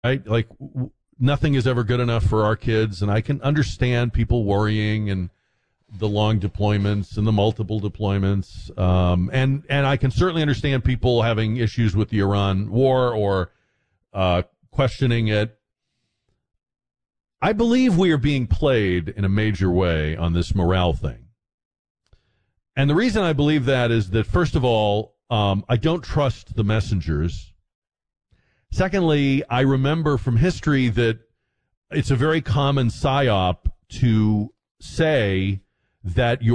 right? Like nothing is ever good enough for our kids, and I can understand people worrying and the long deployments and the multiple deployments, and I can certainly understand people having issues with the Iran war or questioning it. I believe we are being played in a major way on this morale thing. And the reason I believe that is that, first of all, I don't trust the messengers. Secondly, I remember from history that it's a very common psyop to say that if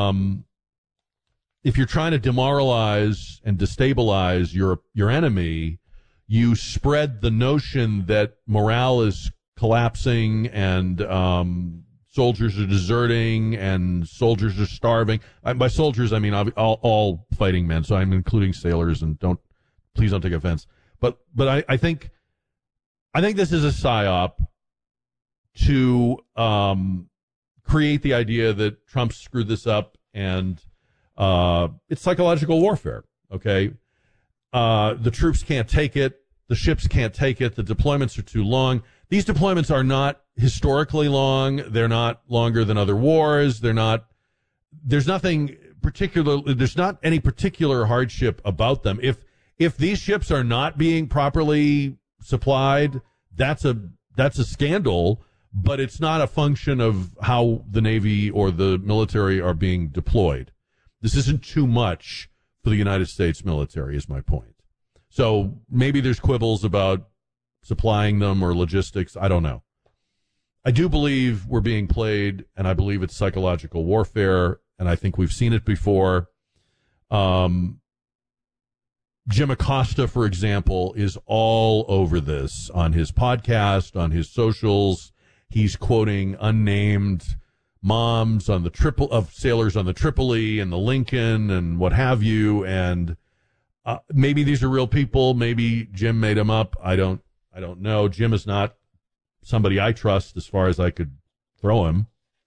you're trying to demoralize and destabilize your enemy, you spread the notion that morale is collapsing and soldiers are deserting and soldiers are starving. By soldiers, I mean all fighting men, so I'm including sailors, and please don't take offense. But I think this is a psyop to create the idea that Trump screwed this up, and it's psychological warfare. Okay, the troops can't take it, the ships can't take it, the deployments are too long. These deployments are not historically long. They're not longer than other wars. There's not any particular hardship about them. If these ships are not being properly supplied, that's a scandal, but it's not a function of how the Navy or the military are being deployed. This isn't too much for the United States military, is my point. So maybe there's quibbles about supplying them or logistics. I don't know. I do believe we're being played, and I believe it's psychological warfare, and I think we've seen it before. Jim Acosta, for example, is all over this on his podcast, on his socials. He's quoting unnamed moms on the sailors on the Tripoli and the Lincoln and what have you, and maybe these are real people. Maybe Jim made them up. I don't know. Jim is not somebody I trust as far as I could throw him.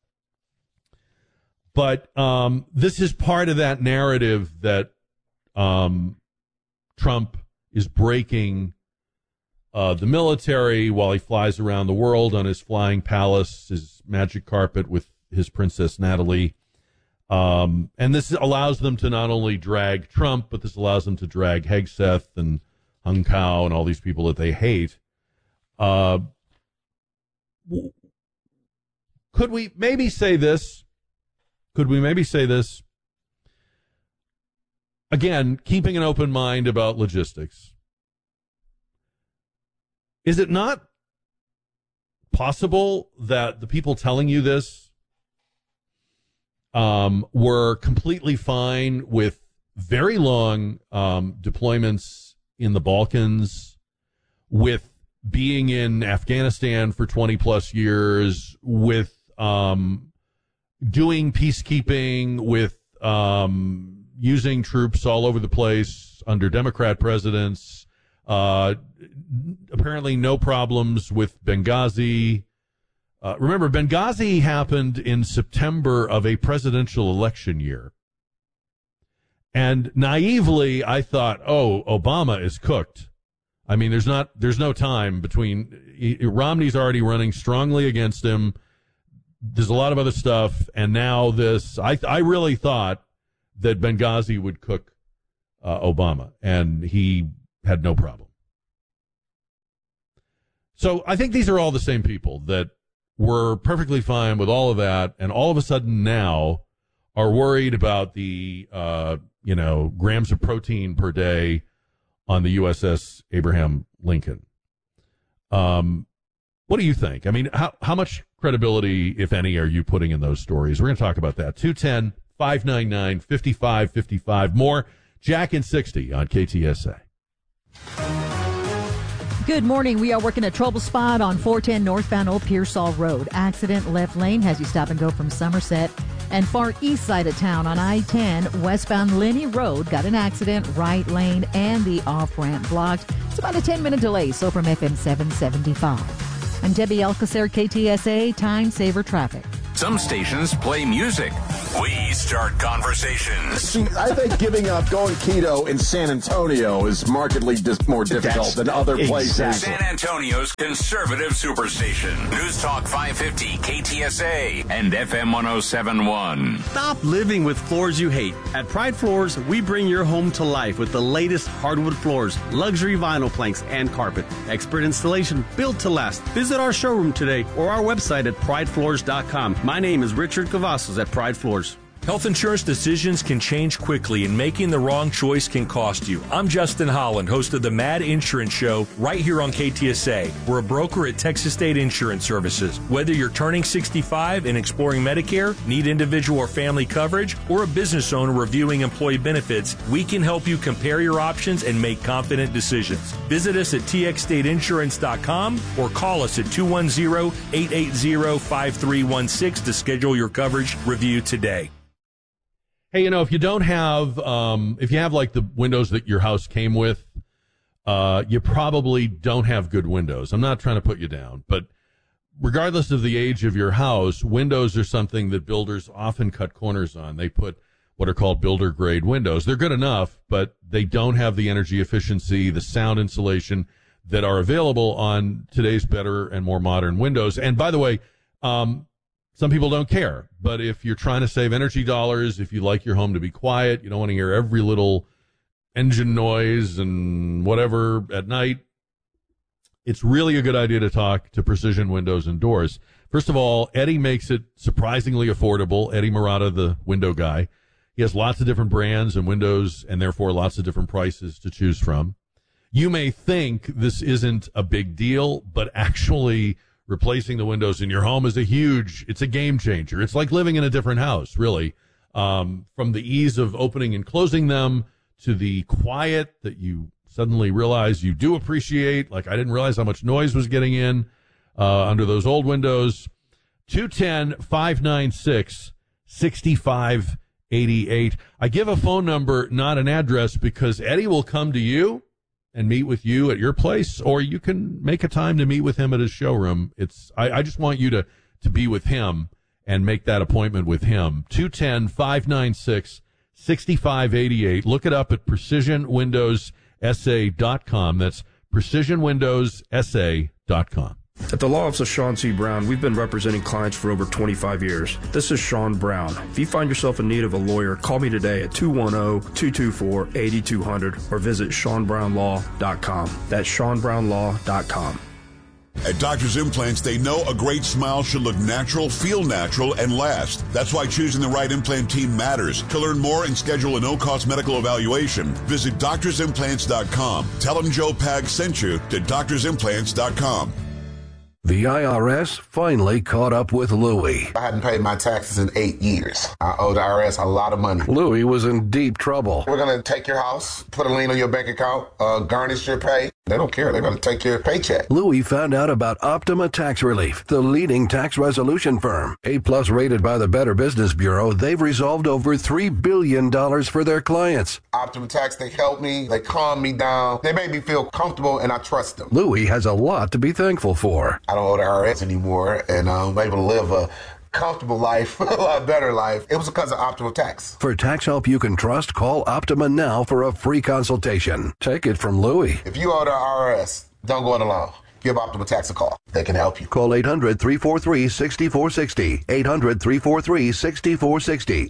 But this is part of that narrative that Trump is breaking the military while he flies around the world on his flying palace, his magic carpet with his Princess Natalie. And this allows them to not only drag Trump, but this allows them to drag Hegseth and Hung Kao and all these people that they hate. Could we maybe say this? Again, keeping an open mind about logistics. Is it not possible that the people telling you this were completely fine with very long deployments in the Balkans, with being in Afghanistan for 20 plus years, with doing peacekeeping, with using troops all over the place under Democrat presidents, apparently no problems with Benghazi. Remember, Benghazi happened in September of a presidential election year. And naively, I thought, Obama is cooked. I mean, there's no time between Romney's already running strongly against him. There's a lot of other stuff. And now this, I really thought that Benghazi would cook Obama, and he had no problem. So I think these are all the same people that were perfectly fine with all of that, and all of a sudden now are worried about the, grams of protein per day on the USS Abraham Lincoln. What do you think? I mean, how much credibility, if any, are you putting in those stories? We're going to talk about that. 210-599-5555. More Jack and 60 on KTSA. Good morning. We are working a trouble spot on 410 northbound Old Pearsall Road. Accident left lane has you stop and go from Somerset and far east side of town on I-10 westbound Linney Road. Got an accident, right lane and the off-ramp blocked. It's about a 10-minute delay, so from FM 775. I'm Debbie Alcacer, KTSA, Time Saver Traffic. Some stations play music. We start conversations. See, I think giving up going keto in San Antonio is markedly more difficult than other places. San Antonio's conservative superstation. News Talk 550 KTSA and FM 1071. Stop living with floors you hate. At Pride Floors, we bring your home to life with the latest hardwood floors, luxury vinyl planks, and carpet. Expert installation built to last. Visit our showroom today or our website at pridefloors.com. My name is Richard Cavazos at Pride Floors. Health insurance decisions can change quickly, and making the wrong choice can cost you. I'm Justin Holland, host of the Mad Insurance Show, right here on KTSA. We're a broker at Texas State Insurance Services. Whether you're turning 65 and exploring Medicare, need individual or family coverage, or a business owner reviewing employee benefits, we can help you compare your options and make confident decisions. Visit us at txstateinsurance.com or call us at 210-880-5316 to schedule your coverage review today. Hey, if you don't have, if you have like the windows that your house came with, you probably don't have good windows. I'm not trying to put you down, but regardless of the age of your house, windows are something that builders often cut corners on. They put what are called builder grade windows. They're good enough, but they don't have the energy efficiency, the sound insulation that are available on today's better and more modern windows. And by the way, some people don't care, but if you're trying to save energy dollars, if you like your home to be quiet, you don't want to hear every little engine noise and whatever at night, it's really a good idea to talk to Precision Windows and Doors. First of all, Eddie makes it surprisingly affordable. Eddie Murata, the window guy. He has lots of different brands and windows and therefore lots of different prices to choose from. You may think this isn't a big deal, but actually replacing the windows in your home is it's a game changer. It's like living in a different house, really. From the ease of opening and closing them to the quiet that you suddenly realize you do appreciate. Like, I didn't realize how much noise was getting in under those old windows. 210-596-6588. I give a phone number, not an address, because Eddie will come to you and meet with you at your place, or you can make a time to meet with him at his showroom. I just want you to be with him and make that appointment with him. 210-596-6588. Look it up at PrecisionWindowsSA.com. That's PrecisionWindowsSA.com. At the Law Office of Sean C. Brown, we've been representing clients for over 25 years. This is Sean Brown. If you find yourself in need of a lawyer, call me today at 210-224-8200 or visit SeanBrownLaw.com. That's SeanBrownLaw.com. At Doctor's Implants, they know a great smile should look natural, feel natural, and last. That's why choosing the right implant team matters. To learn more and schedule a no-cost medical evaluation, visit DoctorsImplants.com. Tell them Joe Pag sent you to DoctorsImplants.com. The IRS finally caught up with Louie. I hadn't paid my taxes in 8 years. I owe the IRS a lot of money. Louie was in deep trouble. We're going to take your house, put a lien on your bank account, garnish your pay. They don't care. They're going to take your paycheck. Louie found out about Optima Tax Relief, the leading tax resolution firm. A-plus rated by the Better Business Bureau, they've resolved over $3 billion for their clients. Optima Tax, they helped me. They calmed me down. They made me feel comfortable, and I trust them. Louie has a lot to be thankful for. I don't owe the IRS anymore, and I'm able to live a comfortable life, a lot better life. It was because of Optima Tax. For tax help you can trust, call Optima now for a free consultation. Take it from Louie. If you owe the IRS, don't go it alone. Give Optima Tax a call. They can help you. Call 800-343-6460. 800-343-6460.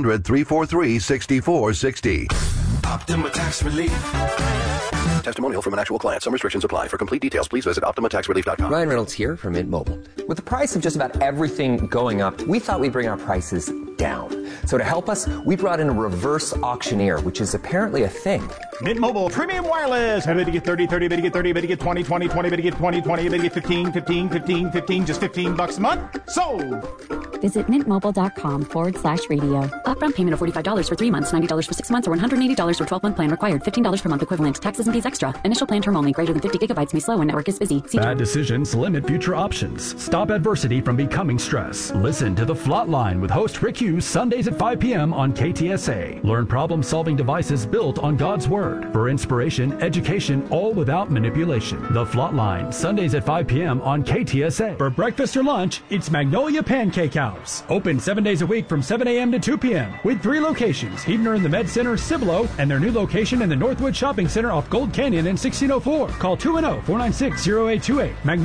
800-343-6460. Optima Tax Relief. Testimonial from an actual client. Some restrictions apply. For complete details, please visit OptimaTaxRelief.com. Ryan Reynolds here from Mint Mobile. With the price of just about everything going up, we thought we'd bring our prices down. So to help us, we brought in a reverse auctioneer, which is apparently a thing. Mint Mobile Premium Wireless. Better get 30, 30, better get 30, better get 20, 20, 20, better get 20, 20, better get 15, 15, 15, 15, just $15 a month. Sold! Visit mintmobile.com/radio. Upfront payment of $45 for 3 months, $90 for 6 months, or $180 for 12-month plan required. $15 per month equivalent. Taxes and fees extra. Initial plan term only. Greater than 50 gigabytes may slow when network is busy. Bad decisions limit future options. Stop adversity from becoming stress. Listen to The Flot Line with host Rick Q Sundays at 5 p.m. on KTSA. Learn problem-solving devices built on God's Word for inspiration, education, all without manipulation. The Flatline, Sundays at 5 p.m. on KTSA. For breakfast or lunch, it's Magnolia Pancake House. Open 7 days a week from 7 a.m. to 2 p.m. with 3 locations, Heavener in the Med Center, Cibolo, and their new location in the Northwood Shopping Center off Gold Canyon in 1604. Call 210-496-0828.